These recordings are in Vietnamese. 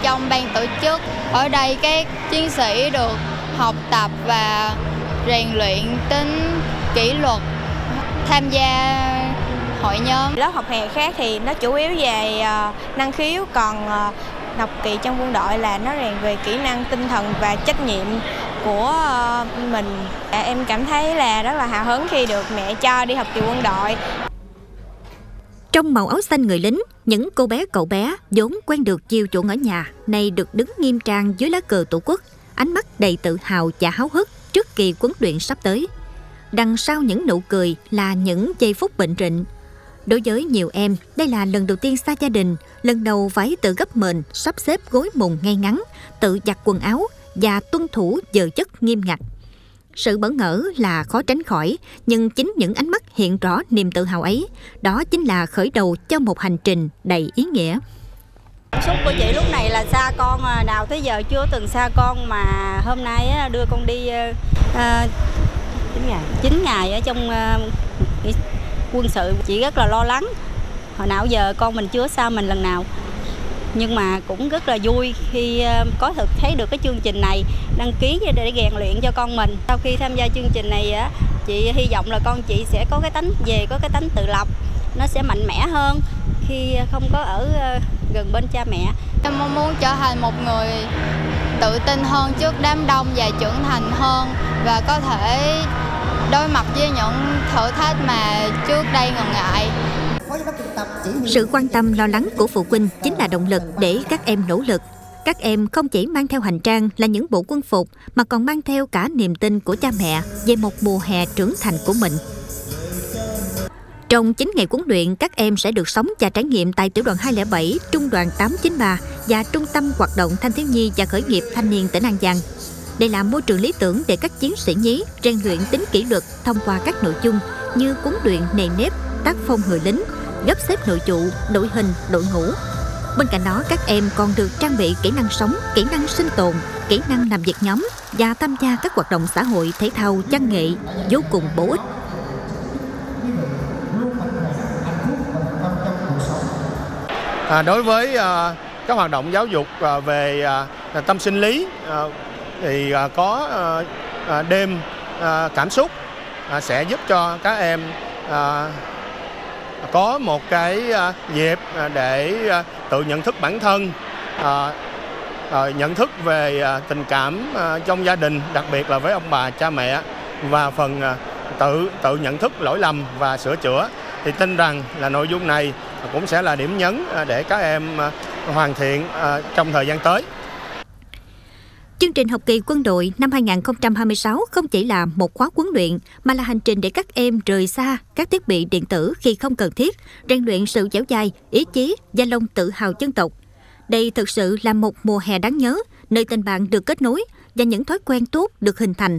trong ban tổ chức. Ở đây các chiến sĩ được học tập và rèn luyện tính kỷ luật, tham gia hội nhóm. Lớp học hè khác thì nó chủ yếu về năng khiếu, còn học kỳ trong quân đội là nó rèn về kỹ năng tinh thần và trách nhiệm của mình. Em cảm thấy là rất là hào hứng khi được mẹ cho đi học kỳ quân đội. Trong màu áo xanh người lính, những cô bé cậu bé vốn quen được chiều chuộng ở nhà, nay được đứng nghiêm trang dưới lá cờ Tổ quốc, ánh mắt đầy tự hào và háo hức trước kỳ huấn luyện sắp tới. Đằng sau những nụ cười là những giây phút bệnh rịnh. Đối với nhiều em, đây là lần đầu tiên xa gia đình, lần đầu phải tự gấp mền, sắp xếp gối mùng ngay ngắn, tự giặt quần áo và tuân thủ giờ giấc nghiêm ngặt. Sự bỡ ngỡ là khó tránh khỏi, nhưng chính những ánh mắt hiện rõ niềm tự hào ấy, đó chính là khởi đầu cho một hành trình đầy ý nghĩa. Cảm xúc của chị lúc này là xa con, nào tới giờ chưa từng xa con, mà hôm nay đưa con đi 9 ngày ở trong quân sự. Chị rất là lo lắng, hồi nào giờ con mình chưa xa mình lần nào. Nhưng mà cũng rất là vui khi có thực thấy được cái chương trình này, đăng ký để rèn luyện cho con mình. Sau khi tham gia chương trình này, chị hy vọng là con chị sẽ có cái tánh tự lập, nó sẽ mạnh mẽ hơn khi không có ở gần bên cha mẹ. Em mong muốn trở thành một người tự tin hơn trước đám đông và trưởng thành hơn, và có thể đối mặt với những thử thách mà trước đây ngần ngại. Sự quan tâm lo lắng của phụ huynh chính là động lực để các em nỗ lực. Các em không chỉ mang theo hành trang là những bộ quân phục, mà còn mang theo cả niềm tin của cha mẹ về một mùa hè trưởng thành của mình. Trong 9 ngày huấn luyện, các em sẽ được sống và trải nghiệm tại tiểu đoàn 207, trung đoàn 893 và trung tâm hoạt động thanh thiếu nhi và khởi nghiệp thanh niên tỉnh An Giang. Đây là môi trường lý tưởng để các chiến sĩ nhí rèn luyện tính kỷ luật thông qua các nội dung như huấn luyện nề nếp, tác phong người lính, gấp xếp nội vụ, đội hình, đội ngũ. Bên cạnh đó, các em còn được trang bị kỹ năng sống, kỹ năng sinh tồn, kỹ năng làm việc nhóm và tham gia các hoạt động xã hội, thể thao, văn nghệ vô cùng bổ ích. Đối với các hoạt động giáo dục về tâm sinh lý thì có đêm cảm xúc sẽ giúp cho các em có một cái dịp để tự nhận thức bản thân, nhận thức về tình cảm trong gia đình, đặc biệt là với ông bà cha mẹ, và phần tự nhận thức lỗi lầm và sửa chữa. Thì tin rằng là nội dung này cũng sẽ là điểm nhấn để các em hoàn thiện trong thời gian tới. Chương trình học kỳ quân đội năm 2026 không chỉ là một khóa huấn luyện, mà là hành trình để các em rời xa các thiết bị điện tử khi không cần thiết, rèn luyện sự dẻo dai, ý chí và lòng tự hào dân tộc. Đây thực sự là một mùa hè đáng nhớ, nơi tình bạn được kết nối và những thói quen tốt được hình thành.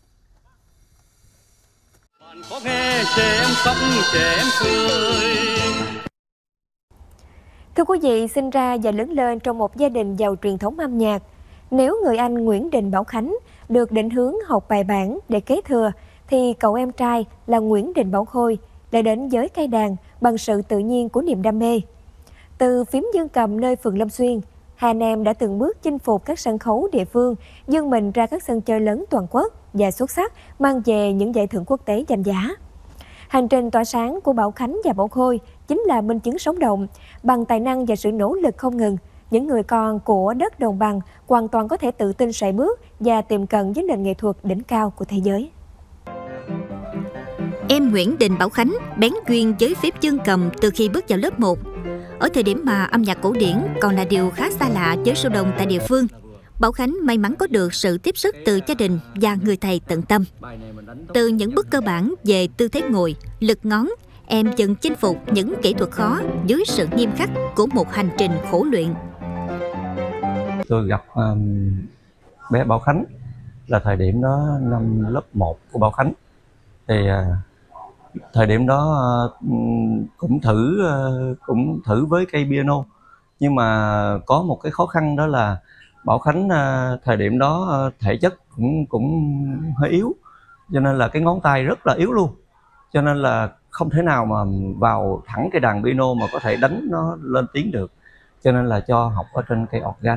Thưa quý vị, sinh ra và lớn lên trong một gia đình giàu truyền thống âm nhạc. Nếu người anh Nguyễn Đình Bảo Khánh được định hướng học bài bản để kế thừa, thì cậu em trai là Nguyễn Đình Bảo Khôi lại đến với cây đàn bằng sự tự nhiên của niềm đam mê. Từ phím dương cầm nơi phường Lâm Xuyên, hai anh em đã từng bước chinh phục các sân khấu địa phương, vươn mình ra các sân chơi lớn toàn quốc và xuất sắc mang về những giải thưởng quốc tế danh giá. Hành trình tỏa sáng của Bảo Khánh và Bảo Khôi chính là minh chứng sống động. Bằng tài năng và sự nỗ lực không ngừng, những người con của đất đồng bằng hoàn toàn có thể tự tin sải bước và tiệm cận với nền nghệ thuật đỉnh cao của thế giới. Em Nguyễn Đình Bảo Khánh bén duyên với phím dương cầm từ khi bước vào lớp 1. Ở thời điểm mà âm nhạc cổ điển còn là điều khá xa lạ với số đông tại địa phương, Bảo Khánh may mắn có được sự tiếp sức từ gia đình và người thầy tận tâm. Từ những bước cơ bản về tư thế ngồi, lực ngón, em dần chinh phục những kỹ thuật khó dưới sự nghiêm khắc của một hành trình khổ luyện. Tôi gặp bé Bảo Khánh là thời điểm đó năm lớp 1 của Bảo Khánh. Thì thời điểm đó cũng thử với cây piano, nhưng mà có một cái khó khăn, đó là Bảo Khánh thời điểm đó thể chất cũng hơi yếu, cho nên là cái ngón tay rất là yếu luôn, cho nên là không thể nào mà vào thẳng cái đàn piano mà có thể đánh nó lên tiếng được, cho nên là cho học ở trên cây organ.